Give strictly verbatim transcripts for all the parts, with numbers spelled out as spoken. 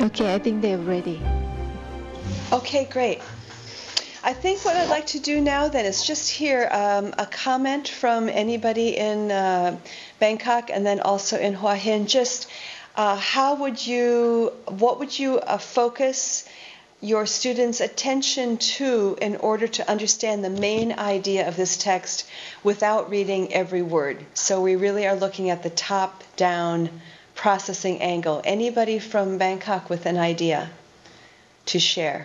Okay, I think they're ready. Okay, great. I think what I'd like to do now then is just hear um, a comment from anybody in uh, Bangkok and then also in Hua Hin. Just uh, how would you, what would you uh, focus your students' attention to in order to understand the main idea of this text without reading every word? So we really are looking at the top-down processing angle. Anybody from Bangkok with an idea to share?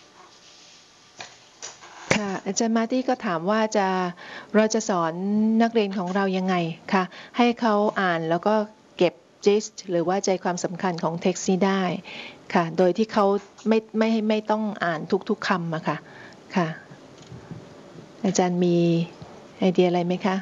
ค่ะอาจารย์มาร์ตี้ก็ถามว่าจะเราจะสอนนักเรียนของเรายังไงค่ะให้เขาอ่านแล้วก็เก็บ gist หรือว่าใจความสำคัญของ text นี้ได้ค่ะโดยที่เขาไม่ไม่ไม่ต้องอ่านทุกๆคำอะค่ะค่ะอาจารย์มีไอเดียอะไรไหมคะ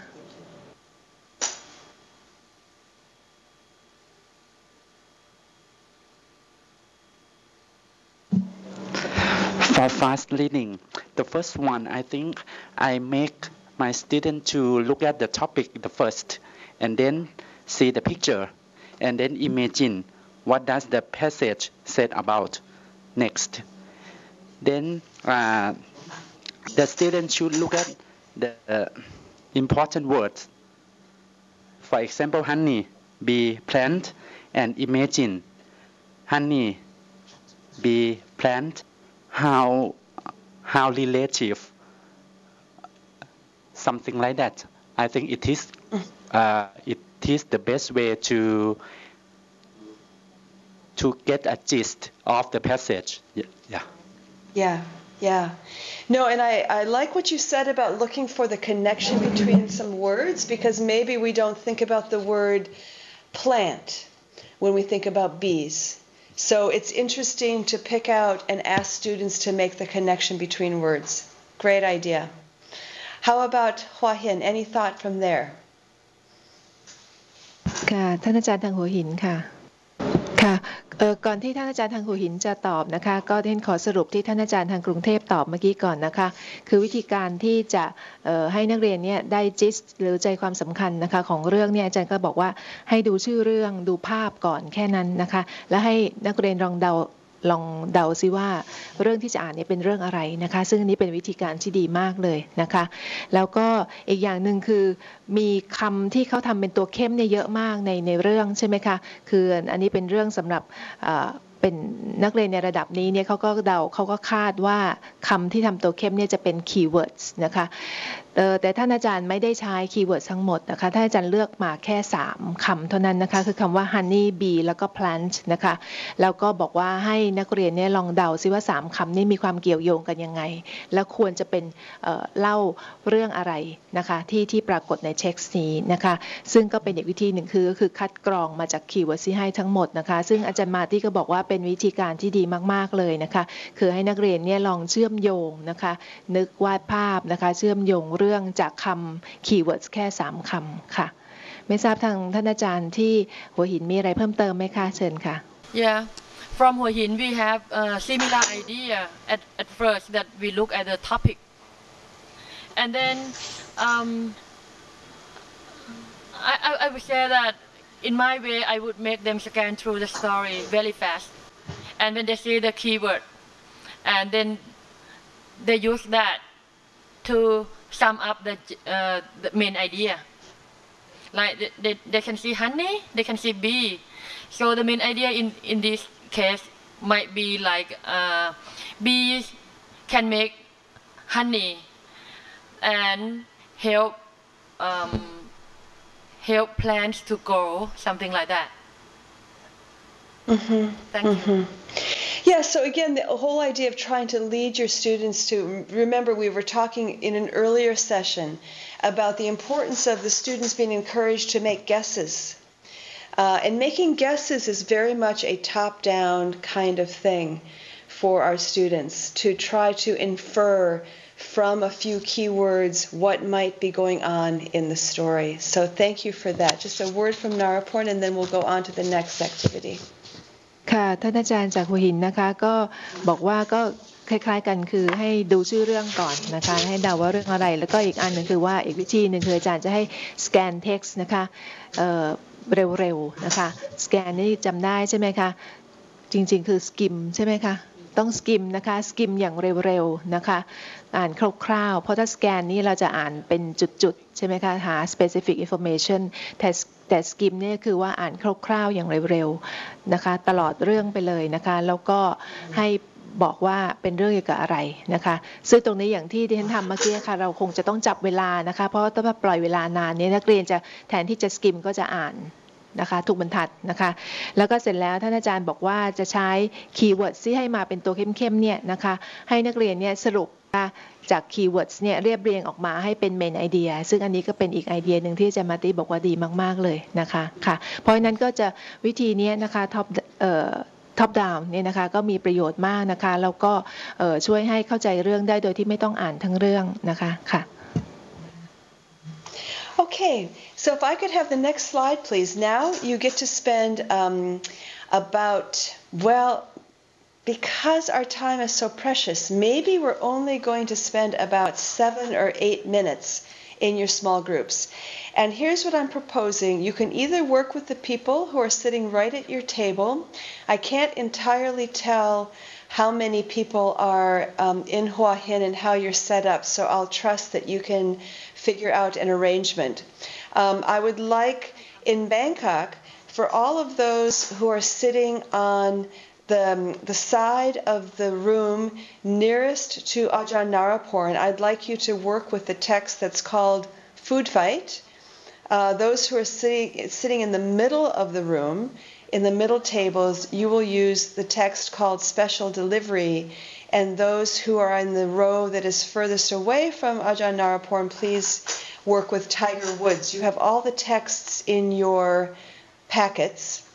For fast reading, the first one, I think I make my student to look at the topic the first, and then see the picture, and then imagine what does the passage said about next. Then uh, the student should look at the uh, important words. For example, honey, be plant, and imagine honey, be plant. How how relative, something like that. I think it is uh, it is the best way to to get a gist of the passage. Yeah. Yeah. Yeah, yeah. No, and I, I like what you said about looking for the connection between some words, because maybe we don't think about the word plant when we think about bees. So it's interesting to pick out and ask students to make the connection between words. Great idea. How about Hua Hin? Any thought from there? ค่ะท่านอาจารย์ทางหัวหินค่ะค่ะเอ่อก่อนที่ท่านอาจารย์ทางหัวหินจะตอบนะคะก็เรียนขอสรุปที่ท่านอาจารย์ทางกรุงเทพตอบเมื่อกี้ก่อนนะคะคือวิธีการที่จะเอ่อให้นักเรียนเนี่ยได้ gist หรือใจความสำคัญนะคะของเรื่องเนี่ยอาจารย์ก็บอกว่าให้ดูชื่อเรื่องดูภาพก่อนแค่นั้นนะคะแล้วให้นักเรียนลองเดาลองเดาซิว่าเรื่องที่จะอ่านเนี่ยเป็นเรื่องอะไรนะคะซึ่งนี้เป็นวิธีการที่ดีมากเลยนะคะแล้วก็อีกอย่างหนึ่งคือมีคำที่เขาทำเป็นตัวเข้มเนี่ยเยอะมากในในเรื่องใช่ไหมคะคืออันนี้เป็นเรื่องสำหรับเป็นนักเรียนในระดับนี้เนี่ยเขาก็เดาเขาก็คาดว่าคำที่ทำตัวเข้มเนี่ยจะเป็น keywords นะคะแต่ท่านอาจารย์ไม่ได้ใช้ keywords ทั้งหมดนะคะท่านอาจารย์เลือกมาแค่สามคำเท่านั้นนะคะคือคำว่า honey bee แล้วก็ plant นะคะแล้วก็บอกว่าให้นักเรียนเนี่ยลองเดาซิว่าสามคำนี้มีความเกี่ยวโยงกันยังไงแล้วควรจะเป็นเอ่อเล่าเรื่องอะไรนะคะที่ที่ปรากฏใน text นี้นะคะซึ่งก็เป็นอีกวิธีหนึ่งคือก็คือคัดกรองมาจาก keywords ที่ให้ทั้งหมดนะคะซึ่งอาจารย์มาตี้ก็บอกว่าเป็นวิธีการที่ดีมากๆเลยนะคะคือให้นักเรียนเนี่ยลองเชื่อมโยงนะคะนึกวาดภาพนะคะเชื่อมโยงเรื่องจากคำ keywords แค่สามคำค่ะไม่ทราบทางท่านอาจารย์ที่หัวหินมีอะไรเพิ่มเติมไหมคะเชิญค่ะ Yeah, from Hua Hin we have a similar idea at at first that we look at the topic, and then um, I, I I would say that in my way I would make them scan through the story very fast, and when they see the keyword, and then they use that to sum up the, uh, the main idea. Like they, they, they can see honey, they can see bee. So the main idea in, in this case might be like uh, bees can make honey and help um, help plants to grow, something like that. Mm-hmm. Thank mm-hmm. you. Yeah, so again, the whole idea of trying to lead your students to, remember we were talking in an earlier session about the importance of the students being encouraged to make guesses. Uh, and making guesses is very much a top-down kind of thing for our students, to try to infer from a few keywords what might be going on in the story. So thank you for that. Just a word from Naraporn, and then we'll go on to the next activity. ค่ะท่านอาจารย์จากหัวหินนะคะก็บอกว่าก็คล้ายๆกันคือให้ดูชื่อเรื่องก่อนนะคะให้เดาว่าเรื่องอะไรแล้วก็อีกอันหนึ่งคือว่าอีกวิธีหนึ่งคืออาจารย์จะให้สแกน text นะคะเอ่อเร็วๆนะคะสแกนนี่จำได้ใช่ไหมคะจริงๆคือสกิมใช่ไหมคะต้องสกิมนะคะสกิมอย่างเร็วๆนะคะอ่านคร่าวๆเพราะถ้าสแกนนี่เราจะอ่านเป็นจุดๆใช่ไหมคะหา specific information แต่แต่สกิมเนี่ยคือว่าอ่านคร่าวๆอย่างเร็วๆนะคะตลอดเรื่องไปเลยนะคะแล้วก็ให้บอกว่าเป็นเรื่องเกี่ยวกับอะไรนะคะซึ่งตรงนี้อย่างที่ดิฉันทำเมื่อกี้ค่ะเราคงจะต้องจับเวลานะคะเพราะถ้าปล่อยเวลานานนี้นักเรียนจะแทนที่จะสกิมก็จะอ่านนะคะทุกบรรทัดนะคะแล้วก็เสร็จแล้วท่านอาจารย์บอกว่าจะใช้คีย์เวิร์ดที่ให้มาเป็นตัวเข้มๆเนี่ยนะคะให้นักเรียนเนี่ยสรุปจากคีย์เวิร์ดเนี่ยเรียบเรียงออกมาให้เป็นเมนไอเดียซึ่งอันนี้ก็เป็นอีกไอเดียหนึ่งที่อาจารย์มาติบอกว่าดีมากๆเลยนะคะค่ะเพราะฉะนั้นก็จะวิธีนี้นะคะท็อปเอ่อท็อปดาวน์เนี่ยนะคะก็มีประโยชน์มากนะคะแล้วก็ช่วยให้เข้าใจเรื่องได้โดยที่ไม่ต้องอ่านทั้งเรื่องนะคะค่ะ Okay, so if I could have the next slide, please. Now you get to spend um, about, well, because our time is so precious, maybe we're only going to spend about seven or eight minutes in your small groups. And here's what I'm proposing. You can either work with the people who are sitting right at your table. I can't entirely tell how many people are um, in Hua Hin and how you're set up, so I'll trust that you can figure out an arrangement. Um, I would like in Bangkok for all of those who are sitting on the, the side of the room nearest to Ajahn Naraporn, I'd like you to work with the text that's called Food Fight. Uh, those who are sitting, sitting in the middle of the room, in the middle tables, you will use the text called Special Delivery. And those who are in the row that is furthest away from Ajahn Naraporn, please work with Tiger Woods. You have all the texts in your packets.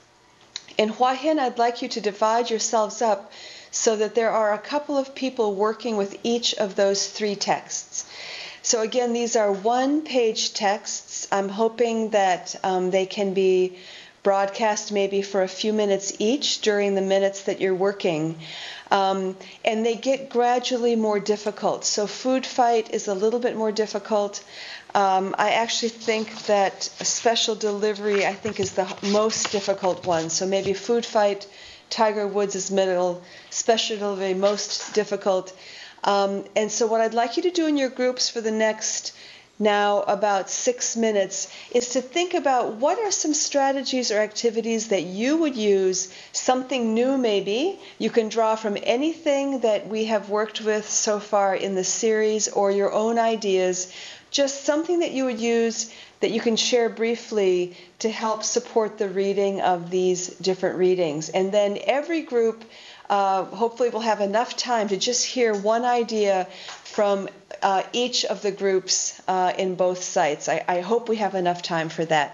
In Hua Hin, I'd like you to divide yourselves up so that there are a couple of people working with each of those three texts. So again, these are one-page texts. I'm hoping that um, they can be broadcast maybe for a few minutes each during the minutes that you're working. Um, and they get gradually more difficult. So Food Fight is a little bit more difficult. Um, I actually think that Special Delivery, I think, is the most difficult one. So maybe Food Fight, Tiger Woods is middle, Special Delivery most difficult. Um, and so what I'd like you to do in your groups for the next now about six minutes is to think about what are some strategies or activities that you would use, something new maybe. You can draw from anything that we have worked with so far in the series or your own ideas, just something that you would use that you can share briefly to help support the reading of these different readings. And then every group uh, hopefully will have enough time to just hear one idea from uh, each of the groups uh, in both sites. I, I hope we have enough time for that.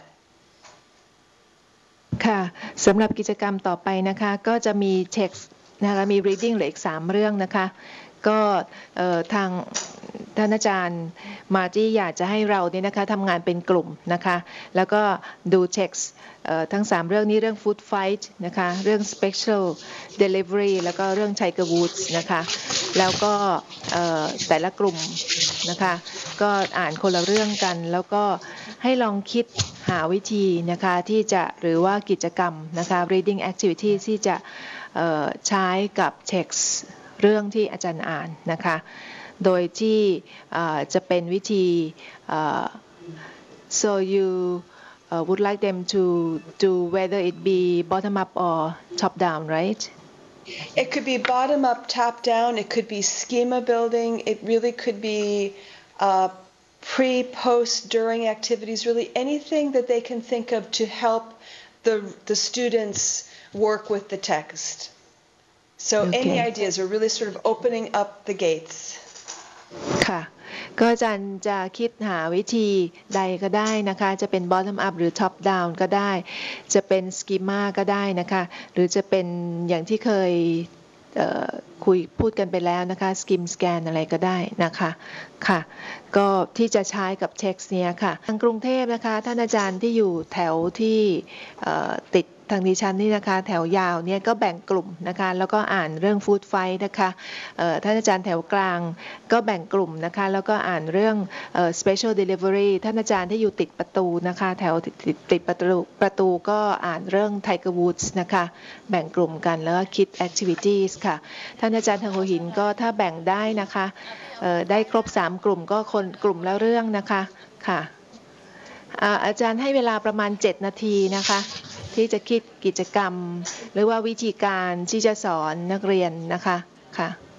ค่ะสำหรับกิจกรรมต่อไปนะคะก็จะมี text นะคะมี reading เหลืออีกสามเรื่องนะคะก็ทางท่านอาจารย์มาที่อยากจะให้เราเนี่ยนะคะทำงานเป็นกลุ่มนะคะแล้วก็ดู text ทั้งสามเรื่องนี้เรื่อง Food Fight นะคะเรื่อง Special Delivery แล้วก็เรื่อง Tiger Woods นะคะแล้วก็แต่ละกลุ่มนะคะก็อ่านคนละเรื่องกันแล้วก็ให้ลองคิดหาวิธีนะคะที่จะหรือว่ากิจกรรมนะคะ reading activity ที่จะใช้กับ text เรื่องที่อาจารย์อ่านนะคะโดยที่จะเป็นวิธี so you uh, would like them to do whether it be bottom up or top down, right? It could be bottom up, top down. It could be schema building. It really could be uh, pre, post, during activities. Really anything that they can think of to help the the students work with the text. So okay. Any ideas? We're really sort of opening up the gates. ค่ะก็อาจารย์จะคิดหาวิธีใดก็ได้นะคะจะเป็น bottom up หรือ top down ก็ได้จะเป็น schema ก็ได้นะคะหรือจะเป็นอย่างที่เคยคุยพูดกันไปแล้วนะคะ skim scan อะไรก็ได้นะคะค่ะก็ที่จะใช้กับ text เนี้ยค่ะทางกรุงเทพนะคะท่านอาจารย์ที่อยู่แถวที่ติดทางดิฉันนี่นะคะแถวยาวเนี่ยก็แบ่งกลุ่มนะคะแล้วก็อ่านเรื่องฟู้ดไฟท์นะคะท่านอาจารย์แถวกลางก็แบ่งกลุ่มนะคะแล้วก็อ่านเรื่อง special delivery ท่านอาจารย์ที่อยู่ติดประตูนะคะแถวติดติดประตูประตูก็อ่านเรื่อง Tiger Woods นะคะแบ่งกลุ่มกันแล้วก็คิด activities ค่ะท่านอาจารย์ทางหัวหินก็ถ้าแบ่งได้นะคะได้ครบสามกลุ่มก็คนกลุ่มละเรื่องนะคะค่ะอาจารย์ให้เวลาประมาณเจ็ดนาทีนะคะที่จะคิดกิจกรรมหรือว่าวิธีการที่จะสอนนักเรียนนะคะค่ะ